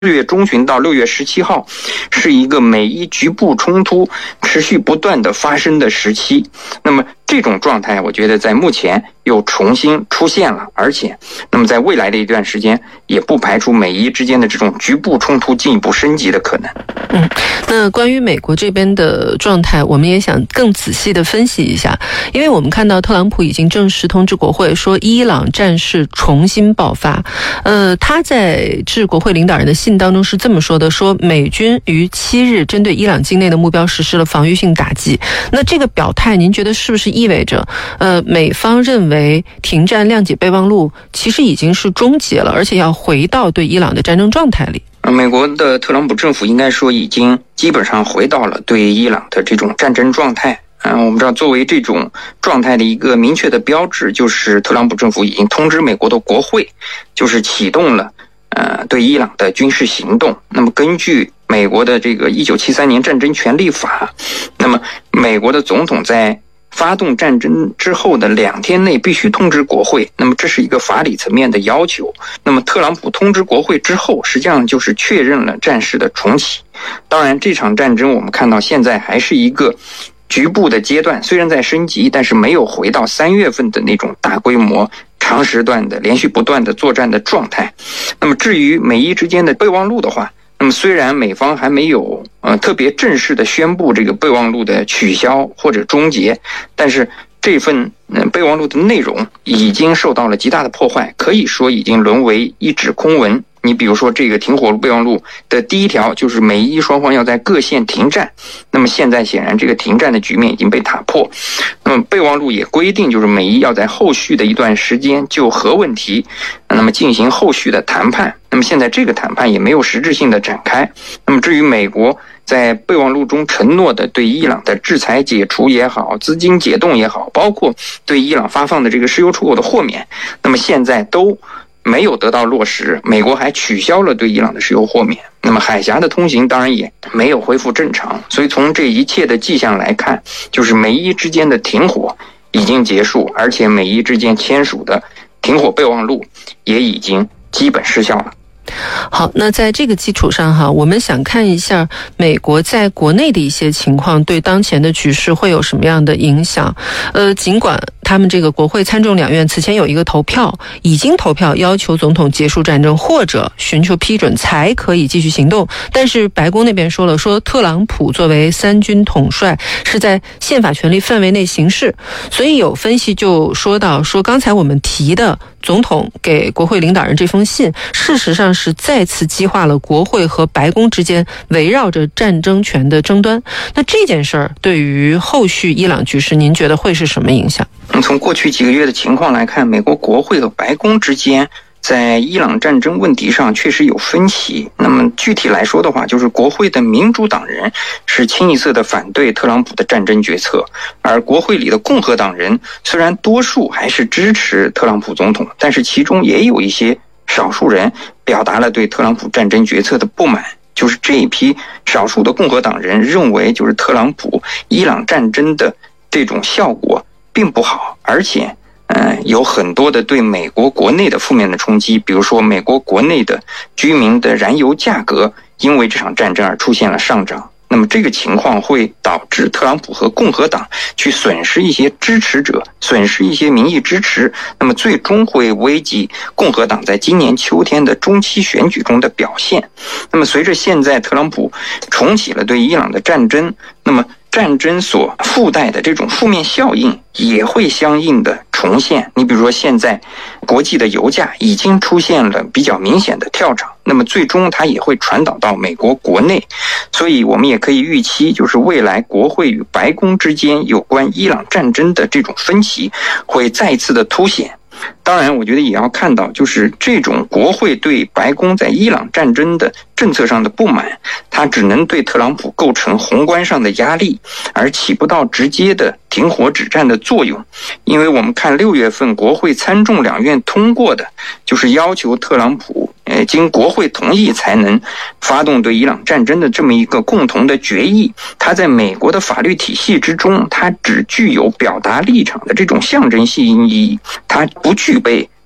月中旬到6月17号是一个美伊局部冲突持续不断的发生的时期。那么这种状态我觉得在目前又重新出现了，而且那么在未来的一段时间也不排除美伊之间的这种局部冲突进一步升级的可能。 那关于美国这边的状态，我们也想更仔细的分析一下，因为我们看到特朗普已经正式通知国会说伊朗战事重新爆发。他在致国会领导人的信当中是这么说的，说美军于7日针对伊朗境内的目标实施了防御性打击。那这个表态您觉得是不是意味着美方认为停战谅解备忘录其实已经是终结了，而且要回到对伊朗的战争状态里？ 美国的特朗普政府应该说已经基本上回到了对伊朗的这种战争状态。我们知道作为这种状态的一个明确的标志，就是特朗普政府已经通知美国的国会，就是启动了对伊朗的军事行动。那么根据美国的这个1973年战争权利法，那么美国的总统在发动战争之后的2天内必须通知国会，那么这是一个法理层面的要求。那么特朗普通知国会之后，实际上就是确认了战事的重启。当然这场战争我们看到现在还是一个局部的阶段，虽然在升级，但是没有回到3月份的那种大规模长时段的连续不断的作战的状态。那么至于美伊之间的备忘录的话，那么虽然美方还没有特别正式的宣布这个备忘录的取消或者终结，但是这份备忘录的内容已经受到了极大的破坏，可以说已经沦为一纸空文。你比如说这个停火备忘录的第1条就是美伊双方要在各线停战，那么现在显然这个停战的局面已经被打破。那么备忘录也规定就是美伊要在后续的一段时间就核问题那么进行后续的谈判，那么现在这个谈判也没有实质性的展开。那么至于美国在备忘录中承诺的对伊朗的制裁解除也好，资金解冻也好，包括对伊朗发放的这个石油出口的豁免，那么现在都没有得到落实。美国还取消了对伊朗的石油豁免，那么海峡的通行当然也没有恢复正常。所以从这一切的迹象来看，就是美伊之间的停火已经结束，而且美伊之间签署的停火备忘录也已经基本失效了。 好，那在这个基础上我们想看一下美国在国内的一些情况对当前的局势会有什么样的影响。尽管他们这个国会参众两院此前有一个投票，已经投票要求总统结束战争或者寻求批准才可以继续行动，但是白宫那边说了，说特朗普作为3军统帅是在宪法权力范围内行事。所以有分析就说到，说刚才我们提的总统给国会领导人这封信，事实上是再次激化了国会和白宫之间围绕着战争权的争端。那这件事儿对于后续伊朗局势，您觉得会是什么影响？ 从过去几个月的情况来看，美国国会和白宫之间在伊朗战争问题上确实有分歧。那么具体来说的话，就是国会的民主党人是清一色的反对特朗普的战争决策，而国会里的共和党人虽然多数还是支持特朗普总统，但是其中也有一些少数人表达了对特朗普战争决策的不满。就是这一批少数的共和党人认为，就是特朗普伊朗战争的这种效果并不好，而且有很多的对美国国内的负面的冲击，比如说美国国内的居民的燃油价格因为这场战争而出现了上涨。那么这个情况会导致特朗普和共和党去损失一些支持者，损失一些民意支持，那么最终会危及共和党在今年秋天的中期选举中的表现。那么随着现在特朗普重启了对伊朗的战争，那么战争所附带的这种负面效应也会相应的重现。你比如说现在国际的油价已经出现了比较明显的跳涨，那么最终它也会传导到美国国内。所以我们也可以预期，就是未来国会与白宫之间有关伊朗战争的这种分歧会再次的凸显。当然我觉得也要看到，就是这种国会对白宫在伊朗战争的政策上的不满，它只能对特朗普构成宏观上的压力，而起不到直接的停火止战的作用。因为我们看6月份国会参众两院通过的就是要求特朗普经国会同意才能发动对伊朗战争的这么一个共同的决议，它在美国的法律体系之中，它只具有表达立场的这种象征性意义，它不具备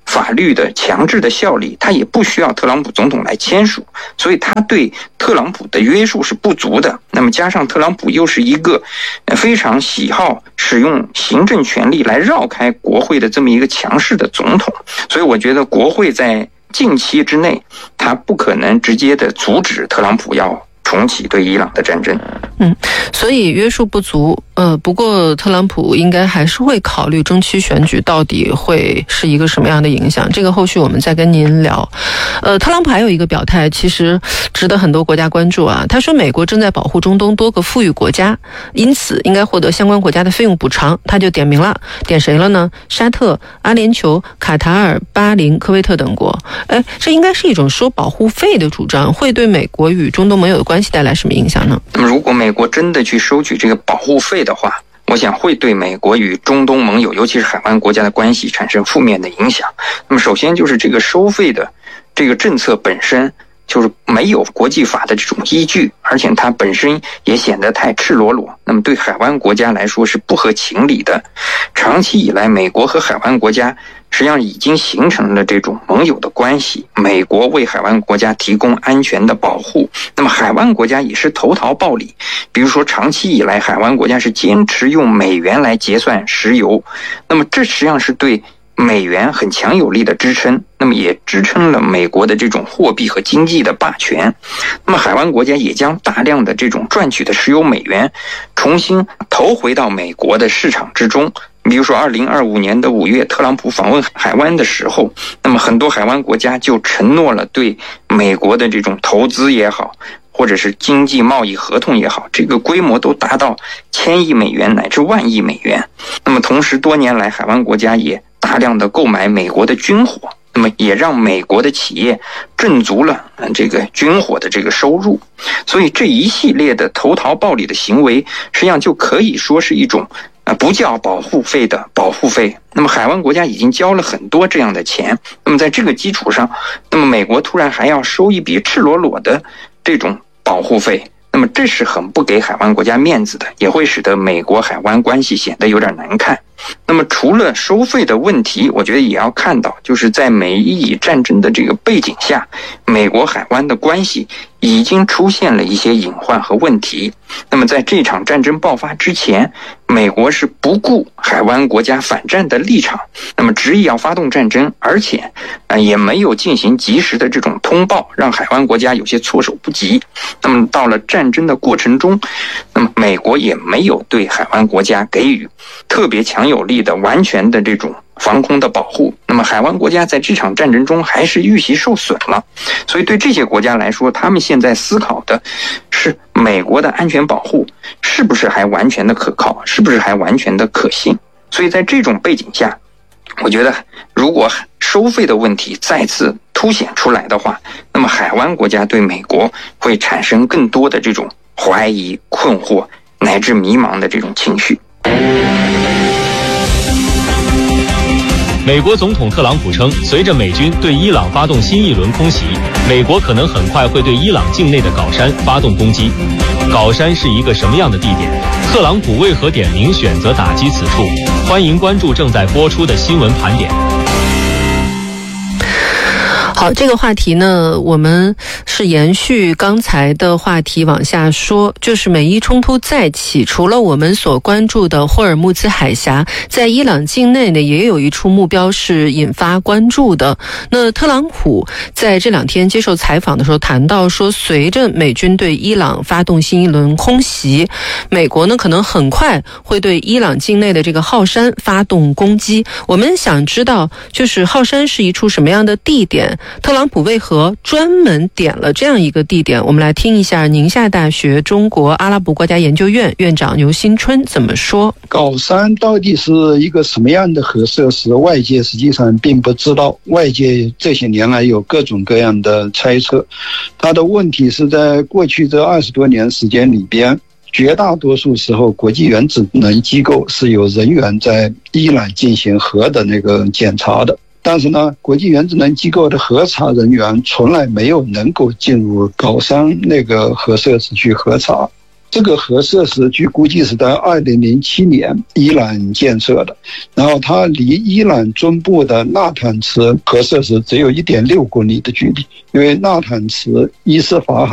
法律的强制的效力，他也不需要特朗普总统来签署，所以他对特朗普的约束是不足的。那么加上特朗普又是一个非常喜好使用行政权力来绕开国会的这么一个强势的总统，所以我觉得国会在近期之内，他不可能直接的阻止特朗普要重启对伊朗的战争。 所以约束不足。不过特朗普应该还是会考虑中期选举到底会是一个什么样的影响，这个后续我们再跟您聊。特朗普还有一个表态，其实值得很多国家关注啊。他说美国正在保护中东多个富裕国家，因此应该获得相关国家的费用补偿。他就点名了，点谁了呢？沙特、阿联酋、卡塔尔、巴林、科威特等国。这应该是一种收保护费的主张，会对美国与中东盟友的关系带来什么影响呢？ 那么如果美国真的去收取这个保护费的话，我想会对美国与中东盟友，尤其是海湾国家的关系产生负面的影响。那么首先就是这个收费的这个政策本身就是没有国际法的这种依据，而且它本身也显得太赤裸裸，那么对海湾国家来说是不合情理的。长期以来，美国和海湾国家实际上已经形成了这种盟友的关系，美国为海湾国家提供安全的保护，那么海湾国家也是投桃报李。比如说长期以来，海湾国家是坚持用美元来结算石油，那么这实际上是对美元很强有力的支撑，那么也支撑了美国的这种货币和经济的霸权。那么海湾国家也将大量的这种赚取的石油美元重新投回到美国的市场之中。比如说2025年的5月，特朗普访问海湾的时候，那么很多海湾国家就承诺了对美国的这种投资也好，或者是经济贸易合同也好，这个规模都达到1000亿美元乃至万亿美元。那么同时多年来，海湾国家也大量的购买美国的军火，那么也让美国的企业挣足了这个军火的这个收入。所以这一系列的投桃报李的行为，实际上就可以说是一种不叫保护费的保护费。那么海湾国家已经交了很多这样的钱，那么在这个基础上，那么美国突然还要收一笔赤裸裸的这种保护费，那么这是很不给海湾国家面子的，也会使得美国海湾关系显得有点难看。那么除了收费的问题，我觉得也要看到，就是在美伊战争的这个背景下，美国海湾的关系已经出现了一些隐患和问题。那么在这场战争爆发之前，美国是不顾海湾国家反战的立场，那么执意要发动战争，而且也没有进行及时的这种通报，让海湾国家有些措手不及。那么到了战争的过程中，那么美国也没有对海湾国家给予特别强有力的完全的这种防空的保护，那么海湾国家在这场战争中还是遇袭受损了。所以对这些国家来说，他们现在思考的是美国的安全保护是不是还完全的可靠，是不是还完全的可信。所以在这种背景下，我觉得如果收费的问题再次凸显出来的话，那么海湾国家对美国会产生更多的这种怀疑、困惑乃至迷茫的这种情绪。 美国总统特朗普称，随着美军对伊朗发动新一轮空袭，美国可能很快会对伊朗境内的镐山发动攻击。镐山是一个什么样的地点？特朗普为何点名选择打击此处？欢迎关注正在播出的新闻盘点。 好，这个话题呢，我们是延续刚才的话题往下说，就是美伊冲突再起，除了我们所关注的霍尔木兹海峡，在伊朗境内呢，也有一处目标是引发关注的。那特朗普在这2天接受采访的时候谈到说，随着美军对伊朗发动新一轮空袭，美国呢可能很快会对伊朗境内的这个浩山发动攻击。我们想知道，就是浩山是一处什么样的地点？特朗普为何专门点了这样一个地点？我们来听一下宁夏大学中国阿拉伯国家研究院院长牛新春怎么说。 镐山到底是一个什么样的核设施，外界实际上并不知道，外界这些年来有各种各样的猜测。它的问题是在过去这20多年时间里边，绝大多数时候国际原子能机构是有人员在伊朗进行核的那个检查的，但是呢，国际原子能机构的核查人员从来没有能够进入镐山那个核设施去核查。 这个核设施据估计是在2007年伊朗建设的，然后它离伊朗中部的纳坦茨核设施只有1.6公里的距离，因为纳坦茨伊斯法罕